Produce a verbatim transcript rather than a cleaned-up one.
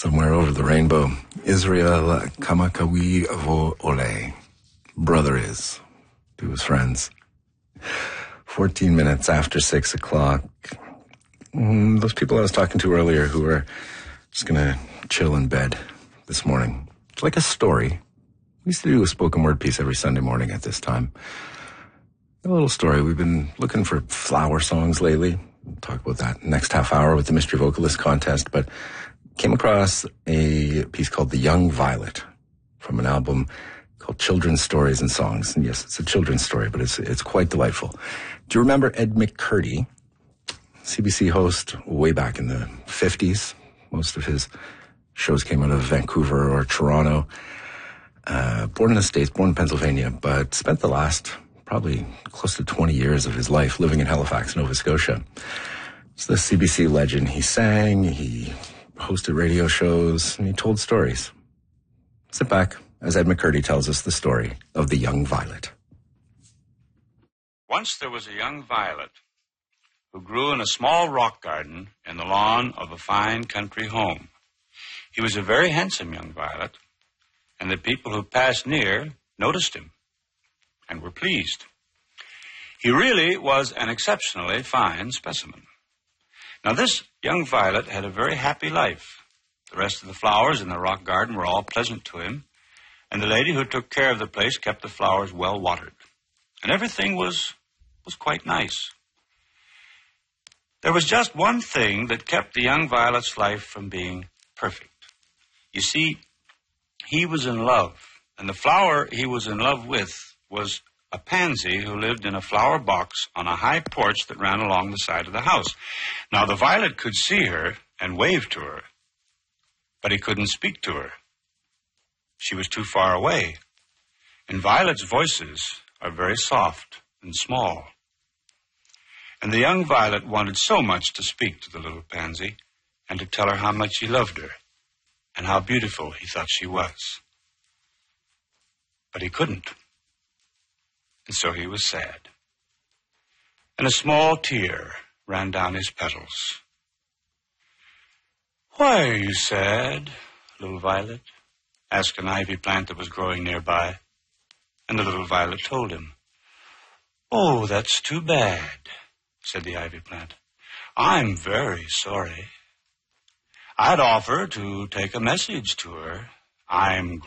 Somewhere over the rainbow, Israel Kamakawi Vo Ole. Brother is to his friends. Fourteen minutes after six o'clock. Mm, those people I was talking to earlier who were just gonna chill in bed this morning. It's like a story. We used to do a spoken word piece every Sunday morning at this time. A little story. We've been looking for flower songs lately. We'll talk about that next half hour with the Mystery Vocalist contest, but came across a piece called The Young Violet from an album called Children's Stories and Songs. And yes, it's a children's story, but it's it's quite delightful. Do you remember Ed McCurdy, C B C host way back in the fifties? Most of his shows came out of Vancouver or Toronto. Uh, born in the States, born in Pennsylvania, but spent the last probably close to twenty years of his life living in Halifax, Nova Scotia. It's the C B C legend. He sang, he hosted radio shows, and he told stories. Sit back as Ed McCurdy tells us the story of the young violet. Once there was a young violet who grew in a small rock garden in the lawn of a fine country home. He was a very handsome young violet, and the people who passed near noticed him and were pleased. He really was an exceptionally fine specimen. Now, this young violet had a very happy life. The rest of the flowers in the rock garden were all pleasant to him, and the lady who took care of the place kept the flowers well watered. And everything was, was quite nice. There was just one thing that kept the young violet's life from being perfect. You see, he was in love, and the flower he was in love with was a pansy who lived in a flower box on a high porch that ran along the side of the house. Now, the violet could see her and wave to her, but he couldn't speak to her. She was too far away, and violets' voices are very soft and small. And the young violet wanted so much to speak to the little pansy and to tell her how much he loved her and how beautiful he thought she was. But he couldn't. And so he was sad. And a small tear ran down his petals. "Why are you sad, little violet?" asked an ivy plant that was growing nearby. And the little violet told him. "Oh, that's too bad," said the ivy plant. "I'm very sorry. I'd offer to take a message to her. I'm